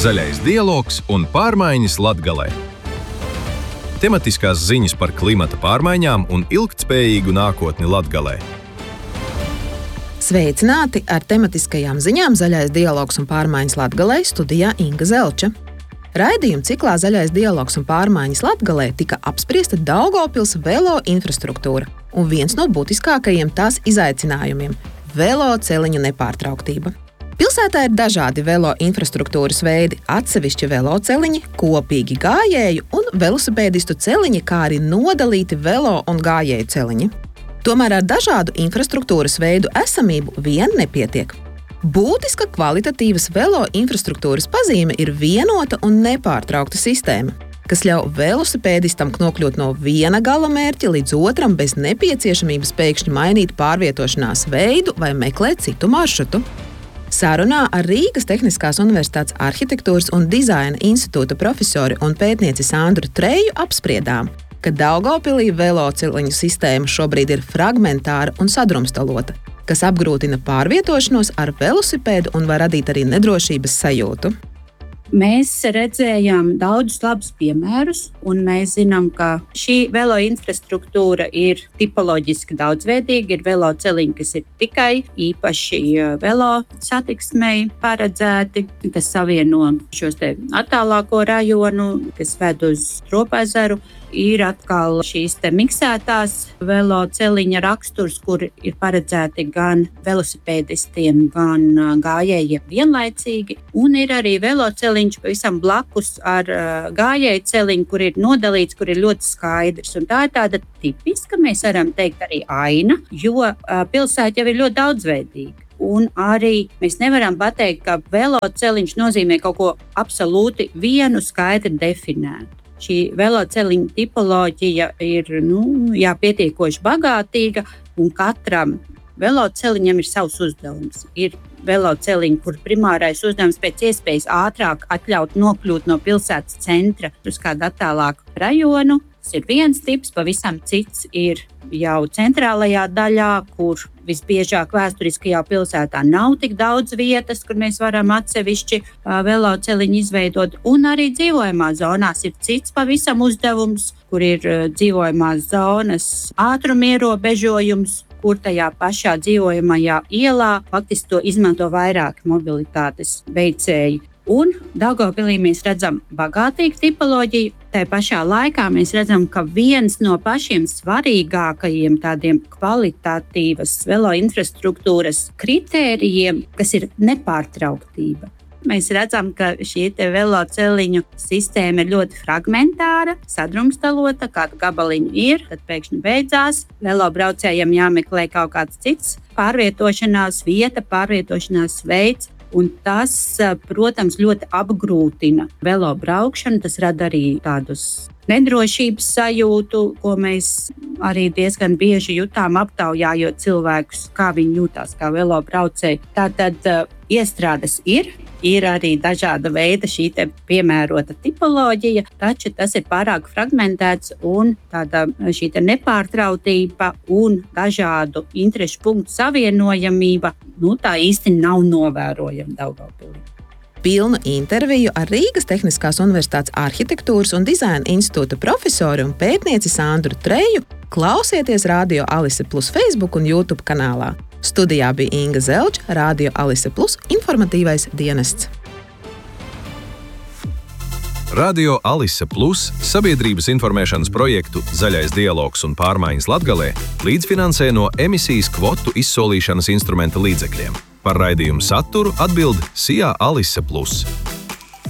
Zaļais dialogs un pārmaiņas Latgalē. Tematiskās ziņas par klimata pārmaiņām un ilgtspējīgu nākotni Latgalē. Sveicināti ar tematiskajām ziņām Zaļais dialogs un pārmaiņas Latgalē, studijā Inga Zelča. Raidījuma ciklā Zaļais dialogs un pārmaiņas Latgalē tika apspriesta Daugavpils velo infrastruktūra un viens no būtiskākajiem tās izaicinājumiem – velo celiņu nepārtrauktība. Pilsētā ir dažādi velo infrastruktūras veidi, atsevišķi velo celiņi, kopīgi gājēju un velosipēdistu celiņi, kā arī nodalīti velo un gājēju celiņi. Tomēr ar dažādu infrastruktūras veidu esamību vien nepietiek. Būtiska kvalitatīvas velo infrastruktūras pazīme ir vienota un nepārtraukta sistēma, kas ļauj velosipēdistam nokļūt no viena gala mērķa līdz otram bez nepieciešamības pēkšņi mainīt pārvietošanās veidu vai meklēt citu maršrutu. Sarunā ar Rīgas Tehniskās Universitātes arhitektūras un dizaina institūta profesori un pētnieci Sandru Treju apspriedām, ka Daugavpilī veloceliņu sistēma šobrīd ir fragmentāra un sadrumstalota, kas apgrūtina pārvietošanos ar velosipēdu un var radīt arī nedrošības sajūtu. Mēs redzējām daudzus labus piemērus, un mēs zinām, ka šī velo infrastruktūra ir tipoloģiski daudzveidīga. Ir velo celiņi, kas ir tikai īpaši velo satiksmei paredzēti, kas savieno šos te attālāko rajonu, kas ved uz Tropezeru. Ir atkal šīs te miksētās velo celiņa raksturs, kur ir paredzēti gan velosipēdistiem, gan gājējiem vienlaicīgi. Un ir arī velo celiņš pavisam blakus ar gājēju celiņu, kur ir nodalīts, kur ir ļoti skaidrs. Un tā ir tāda tipiska, mēs varam teikt, arī aina, jo pilsēta jau ir ļoti daudzveidīga. Un arī mēs nevaram pateikt, ka velo celiņš nozīmē kaut ko absolūti vienu skaidri definētu. Šī veloceliņa tipoloģija ir pietiekoši bagātīga, un katram veloceliņam ir savs uzdevums. Ir veloceliņi, kur primārais uzdevums pēc iespējas ātrāk atļaut nokļūt no pilsētas centra uz kādu attālāku rajonu. Tas ir viens tips, pavisam cits ir jau centrālajā daļā, kur visbiežāk vēsturiskajā pilsētā nav tik daudz vietas, kur mēs varam atsevišķi veloceliņu izveidot. Un arī dzīvojamās zonās ir cits pavisam uzdevums, kur ir dzīvojamās zonas ātruma ierobežojums, kur tajā pašā dzīvojamajā ielā faktiski to izmanto vairāki mobilitātes veicēji. Un Daugavpilī mēs redzam bagātīgu tipoloģiju. Tā pašā laikā mēs redzam, ka viens no pašiem svarīgākajiem tādiem kvalitatīvas velo infrastruktūras kritērijiem, kas ir nepārtrauktība. Mēs redzam, ka šī veloceliņu sistēma ir ļoti fragmentāra, sadrumstalota, kādu gabaliņu ir, tad pēkšņi beidzās. Velobraucējiem jāmeklē kaut kāds cits pārvietošanās vieta, pārvietošanās veids. Un tas, protams, ļoti apgrūtina velo braukšanu. Tas rada arī tādus nedrošības sajūtu, ko mēs arī diezgan bieži jutām aptaujājot cilvēkus, kā viņi jūtās kā velo braucēji. Tātad iestrādes ir arī dažāda veida šī te piemērota tipoloģija, taču tas ir pārāk fragmentēts un šī te nepārtrautība un dažādu interešu punktu savienojamība, tā īsti nav novērojama Daugavpilī. Pilnu interviju ar Rīgas Tehniskās Universitātes arhitektūras un dizaina institūta profesori un pētnieci Sandru Treju klausieties Radio Alise Plus Facebook un YouTube kanālā. Studijā bija Inga Zelča, Radio Alise Plus informatīvais dienests. Radio Alise Plus sabiedrības informēšanas projektu Zaļais dialogs un pārmaiņas Latgalē līdzfinansē no emisijas kvotu izsolīšanas instrumenta līdzekļiem. Par raidījumu saturu atbild SIA Alise Plus.